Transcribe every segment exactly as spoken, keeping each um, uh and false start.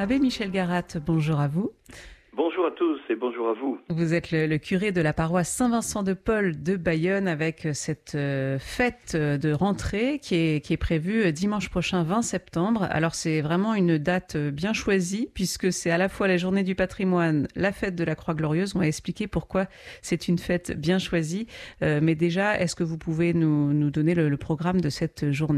Abbé Michel Garat, bonjour à vous. Bonjour à tous et bonjour à vous. Vous êtes le, le curé de la paroisse Saint-Vincent-de-Paul de Bayonne avec cette euh, fête de rentrée qui est, qui est prévue dimanche prochain vingt septembre. Alors c'est vraiment une date bien choisie puisque c'est à la fois la journée du patrimoine, la fête de la Croix Glorieuse. On va expliquer pourquoi c'est une fête bien choisie. Euh, mais déjà, est-ce que vous pouvez nous, nous donner le, le programme de cette journée ?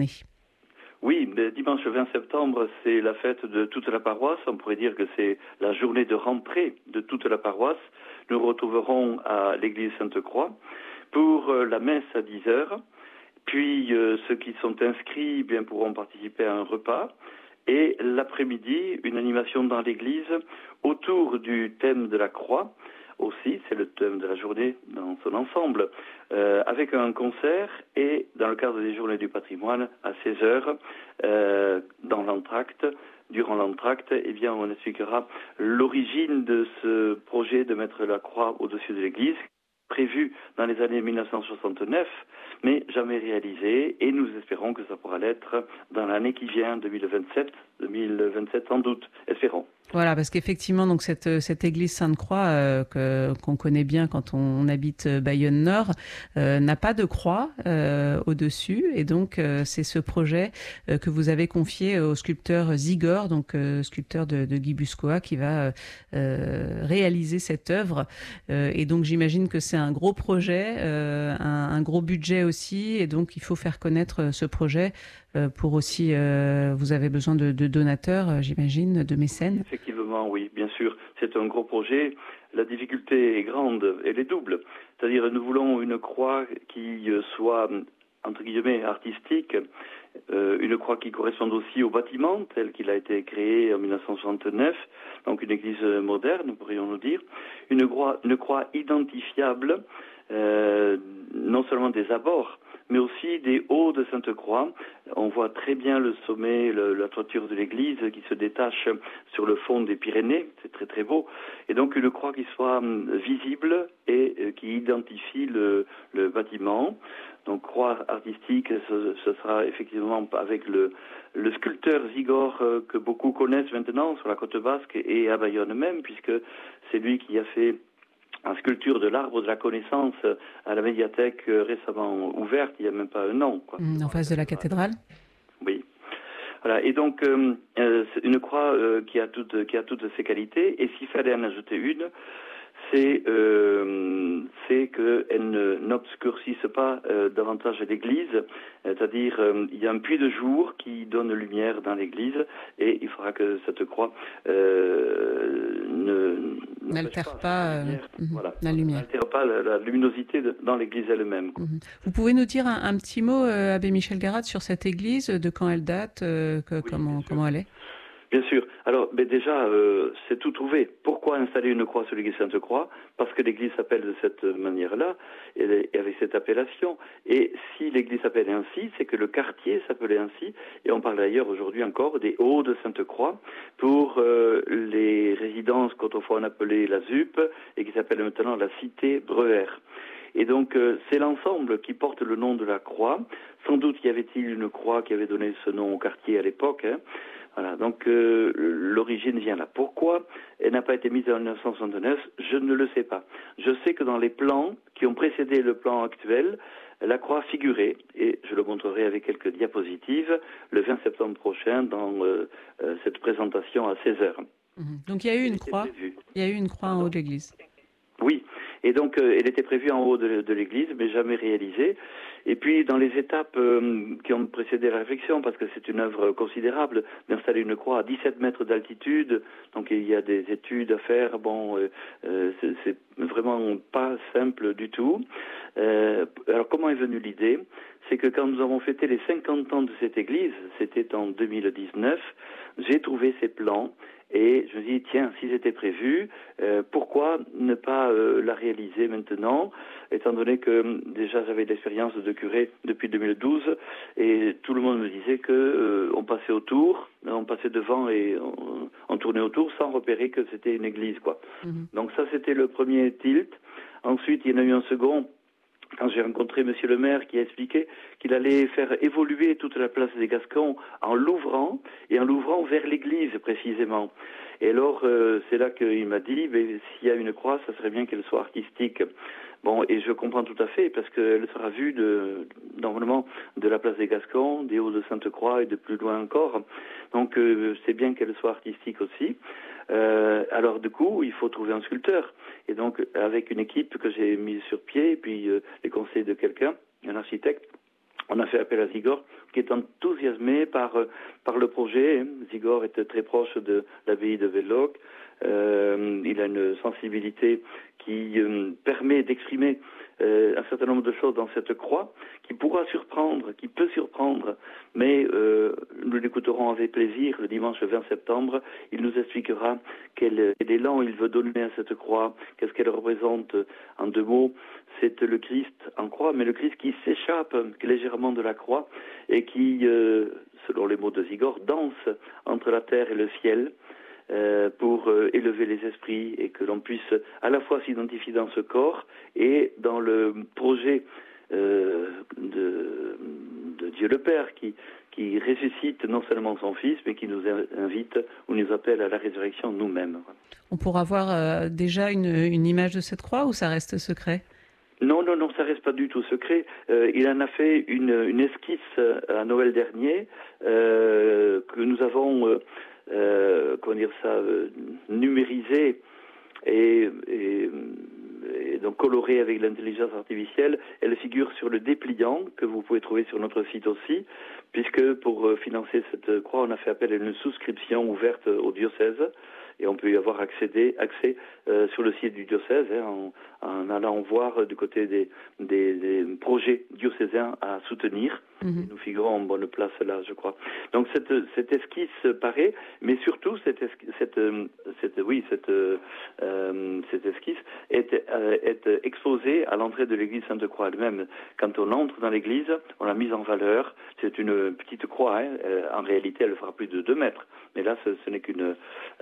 Oui, le dimanche vingt septembre, c'est la fête de toute la paroisse. On pourrait dire que c'est la journée de rentrée de toute la paroisse. Nous retrouverons à l'église Sainte-Croix pour la messe à dix heures. Puis euh, ceux qui sont inscrits bien, pourront participer à un repas. Et l'après-midi, une animation dans l'église autour du thème de la croix. Aussi, c'est le thème de la journée dans son ensemble, euh, avec un concert et dans le cadre des journées du patrimoine à seize heures, euh, dans l'entracte, durant l'entracte, eh bien, on expliquera l'origine de ce projet de mettre la croix au-dessus de l'église, prévu dans les années mille neuf cent soixante-neuf, mais jamais réalisé, et nous espérons que ça pourra l'être dans l'année qui vient, deux mille vingt-sept, deux mille vingt-sept sans doute, espérons. Voilà, parce qu'effectivement, donc cette cette église Sainte-Croix euh, que qu'on connaît bien quand on, on habite Bayonne Nord euh, n'a pas de croix euh, au-dessus, et donc euh, c'est ce projet euh, que vous avez confié au sculpteur Zigor, donc euh, sculpteur de, de Guy Buscoa, qui va euh, réaliser cette œuvre. Euh, et donc j'imagine que c'est un gros projet, euh, un, un gros budget aussi, et donc il faut faire connaître ce projet. Euh, pour aussi, euh, vous avez besoin de, de donateurs, euh, j'imagine, de mécènes. Effectivement, oui, bien sûr. C'est un gros projet. La difficulté est grande, elle est double. C'est-à-dire, nous voulons une croix qui soit, entre guillemets, artistique, euh, une croix qui corresponde aussi au bâtiment tel qu'il a été créé en mille neuf cent soixante-neuf, donc une église moderne, pourrions-nous dire, une croix, une croix identifiable, euh, non seulement des abords, mais aussi des hauts de Sainte-Croix. On voit très bien le sommet, le, la toiture de l'église qui se détache sur le fond des Pyrénées, c'est très très beau. Et donc une croix qui soit visible et euh, qui identifie le, le bâtiment. Donc croix artistique, ce, ce sera effectivement avec le, le sculpteur Zigor euh, que beaucoup connaissent maintenant sur la côte basque et à Bayonne même, puisque c'est lui qui a fait en sculpture de l'arbre de la connaissance à la médiathèque récemment ouverte, il n'y a même pas un an. Quoi. Mmh, en face de la cathédrale ? Oui. Voilà. Et donc, euh, c'est une croix euh, qui a toutes, qui a toutes ses qualités. Et s'il fallait en ajouter une, c'est, euh, c'est qu'elle ne, n'obscurcisse pas euh, davantage l'église. C'est-à-dire, euh, il y a un puits de jour qui donne lumière dans l'église, et il faudra que cette croix euh, ne n'altère pas, la lumière, euh, voilà, la lumière. n'altère pas la, la luminosité de, dans l'église elle-même. Mmh. Vous pouvez nous dire un, un petit mot, euh, Abbé Michel Garat, sur cette église, de quand elle date, euh, que, oui, comment, comment elle est ? Bien sûr. Alors, ben déjà, euh, c'est tout trouvé. Pourquoi installer une croix sur l'église Sainte-Croix ? Parce que l'église s'appelle de cette manière-là, et, et avec cette appellation. Et si l'église s'appelait ainsi, c'est que le quartier s'appelait ainsi. Et on parle d'ailleurs aujourd'hui encore des Hauts de Sainte-Croix pour euh, les résidences qu'autrefois on appelait la Z U P et qui s'appelle maintenant la Cité Breuer. Et donc, euh, c'est l'ensemble qui porte le nom de la croix. Sans doute y avait-il une croix qui avait donné ce nom au quartier à l'époque, hein. Voilà, donc euh, l'origine vient là. Pourquoi elle n'a pas été mise en mille neuf cent soixante-neuf ? Je ne le sais pas. Je sais que dans les plans qui ont précédé le plan actuel, la croix figurait, et je le montrerai avec quelques diapositives, le vingt septembre prochain dans euh, euh, cette présentation à seize heures. Mmh. Donc il y a eu une croix, il y a eu une croix en haut de l'église. Oui, et donc euh, elle était prévue en haut de, de l'église, mais jamais réalisée. Et puis dans les étapes euh, qui ont précédé la réflexion, parce que c'est une œuvre considérable d'installer une croix à dix-sept mètres d'altitude, donc il y a des études à faire. Bon, euh, euh, c'est, c'est vraiment pas simple du tout. Euh, alors comment est venue l'idée ? C'est que quand nous avons fêté les cinquante ans de cette église, c'était en deux mille dix-neuf, j'ai trouvé ces plans. Et je me dis, tiens, si c'était prévu, euh, pourquoi ne pas euh, la réaliser maintenant, étant donné que euh, déjà j'avais de l'expérience de curé depuis deux mille douze, et tout le monde me disait que euh, on passait autour, on passait devant et on, on tournait autour sans repérer que c'était une église, quoi. Mmh. Donc ça, c'était le premier tilt. Ensuite, il y en a eu un second quand j'ai rencontré Monsieur le maire qui a expliqué qu'il allait faire évoluer toute la place des Gascons en l'ouvrant, et en l'ouvrant vers l'église précisément. Et alors, euh, c'est là qu'il m'a dit, s'il y a une croix, ça serait bien qu'elle soit artistique. Bon, et je comprends tout à fait, parce qu'elle sera vue de, normalement de la place des Gascons, des Hauts de Sainte-Croix et de plus loin encore. Donc, euh, c'est bien qu'elle soit artistique aussi. Euh, alors, du coup, il faut trouver un sculpteur. Et donc, avec une équipe que j'ai mise sur pied, et puis euh, les conseils de quelqu'un, un architecte, on a fait appel à Zigor, qui est enthousiasmé par euh, par le projet. Zigor est très proche de l'abbaye de Velloc. Euh, il a une sensibilité qui euh, permet d'exprimer euh, un certain nombre de choses dans cette croix, qui pourra surprendre, qui peut surprendre, mais euh, nous l'écouterons avec plaisir le dimanche vingt septembre. Il nous expliquera quel, quel élan il veut donner à cette croix, qu'est-ce qu'elle représente en deux mots. C'est le Christ en croix, mais le Christ qui s'échappe légèrement de la croix et qui, euh, selon les mots de Zigor, danse entre la terre et le ciel. Euh, pour euh, élever les esprits et que l'on puisse à la fois s'identifier dans ce corps et dans le projet euh, de, de Dieu le Père qui, qui ressuscite non seulement son Fils mais qui nous invite ou nous appelle à la résurrection nous-mêmes. On pourra voir euh, déjà une, une image de cette croix ou ça reste secret ? Non, non, non, ça reste pas du tout secret. Euh, il en a fait une, une esquisse à Noël dernier euh, que nous avons... Euh, Euh, comment dire ça, euh, numérisé et, et, et donc coloré avec l'intelligence artificielle. Elle figure sur le dépliant que vous pouvez trouver sur notre site aussi, puisque pour euh, financer cette croix, on a fait appel à une souscription ouverte au diocèse et on peut y avoir accédé, accès euh, sur le site du diocèse hein, en, en allant voir du côté des, des, des projets diocésains à soutenir. Mmh. Nous figurons en bonne place là, je crois. Donc cette, cette esquisse paraît, mais surtout cette, esquisse, cette, cette oui cette, euh, cette esquisse est, euh, est exposée à l'entrée de l'église Sainte-Croix elle-même. Quand on entre dans l'église, on l'a mise en valeur. C'est une petite croix. Hein. En réalité, elle fera plus de deux mètres. Mais là, ce, ce n'est qu'une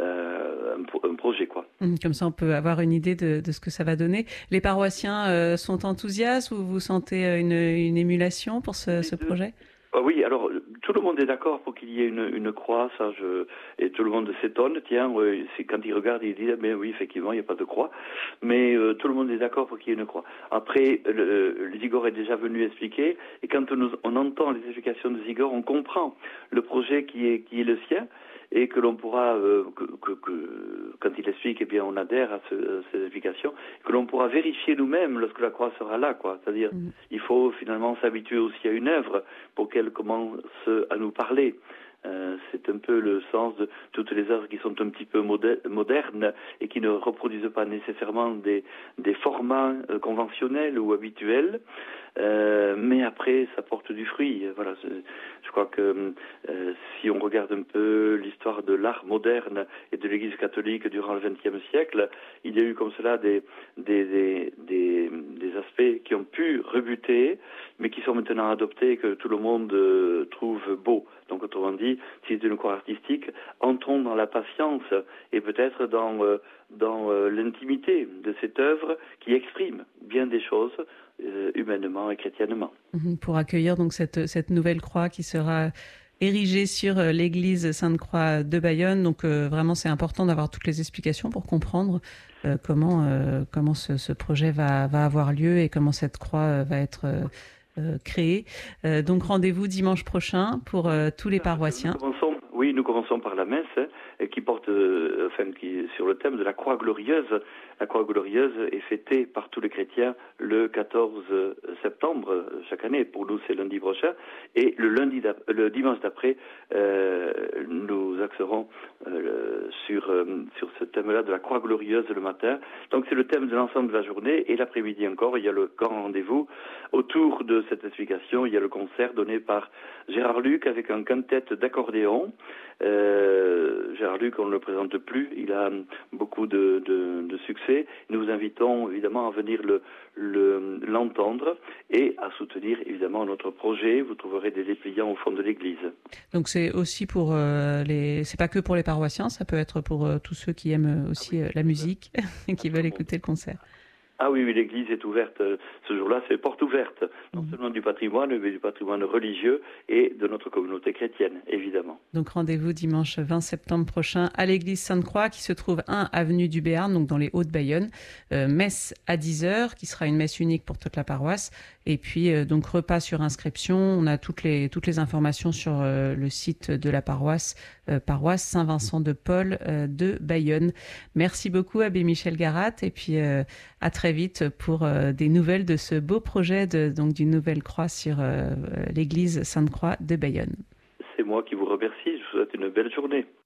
euh, un, un projet, quoi. Comme ça, on peut avoir une idée de, de ce que ça va donner. Les paroissiens euh, sont enthousiastes ou vous sentez une, une émulation pour ce, ce projet ? Ah oui, alors tout le monde est d'accord pour qu'il y ait une, une croix, ça, je, et tout le monde s'étonne. Tiens, euh, c'est quand il regarde, il dit, mais oui, effectivement, il n'y a pas de croix. Mais euh, tout le monde est d'accord pour qu'il y ait une croix. Après, le, le Zigor est déjà venu expliquer, et quand on, on entend les explications de Zigor, on comprend le projet qui est qui est le sien. Et que l'on pourra, euh, que, que, que, quand il explique, eh bien, on adhère à, ce, à ces explications, que l'on pourra vérifier nous-mêmes lorsque la croix sera là, quoi. C'est-à-dire, mmh. il faut finalement s'habituer aussi à une œuvre pour qu'elle commence à nous parler. Euh, c'est un peu le sens de toutes les œuvres qui sont un petit peu modernes et qui ne reproduisent pas nécessairement des, des formats euh, conventionnels ou habituels. Euh, mais après, ça porte du fruit. Voilà, je crois que euh, si on regarde un peu l'histoire de l'art moderne et de l'Église catholique durant le vingtième siècle, il y a eu comme cela des, des, des, des, des aspects qui ont pu rebuter, mais qui sont maintenant adoptés et que tout le monde euh, trouve beau. Donc, autrement dit, si c'est une croix artistique, entrons dans la patience et peut-être dans, euh, dans euh, l'intimité de cette œuvre qui exprime bien des choses euh, humainement et chrétiennement. Pour accueillir donc cette, cette nouvelle croix qui sera érigée sur l'église Sainte-Croix de Bayonne. Donc, euh, vraiment, c'est important d'avoir toutes les explications pour comprendre euh, comment, euh, comment ce, ce projet va, va avoir lieu et comment cette croix va être... Euh, Euh, créé. Euh, donc rendez-vous dimanche prochain pour euh, tous les paroissiens. Nous commençons, oui, nous commençons par la messe hein, qui porte, euh, enfin, qui sur le thème de la croix glorieuse. La croix glorieuse est fêtée par tous les chrétiens le quatorze septembre chaque année. Pour nous, c'est lundi prochain. Et le lundi, le dimanche d'après, euh, nous axerons euh, sur euh, sur ce thème-là de la croix glorieuse le matin. Donc c'est le thème de l'ensemble de la journée. Et l'après-midi encore, il y a le grand rendez-vous autour de cette explication. Il y a le concert donné par Gérard Luc avec un quintet d'accordéon. Euh, Gérard Luc, on ne le présente plus. Il a beaucoup de, de, de succès. Nous vous invitons évidemment à venir le, le, l'entendre et à soutenir évidemment notre projet. Vous trouverez des dépliants au fond de l'église. Donc c'est aussi pour euh, les, c'est pas que pour les paroissiens, ça peut être pour euh, tous ceux qui aiment aussi ah oui, euh, la musique et qui veulent écouter le concert. Ah oui, oui, l'église est ouverte. Ce jour-là, c'est porte ouverte, non seulement du patrimoine, mais du patrimoine religieux et de notre communauté chrétienne, évidemment. Donc rendez-vous dimanche vingt septembre prochain à l'église Sainte-Croix qui se trouve un avenue du Béarn, donc dans les Hauts-de-Bayonne. Euh, messe à dix heures, qui sera une messe unique pour toute la paroisse. Et puis euh, donc repas sur inscription. On a toutes les, toutes les informations sur euh, le site de la paroisse, euh, paroisse Saint-Vincent de Paul euh, de Bayonne. Merci beaucoup Abbé Michel Garat et puis euh, à très vite pour euh, des nouvelles de ce beau projet de, donc d'une nouvelle croix sur euh, l'église Sainte-Croix de Bayonne. C'est moi qui vous remercie. Je vous souhaite une belle journée.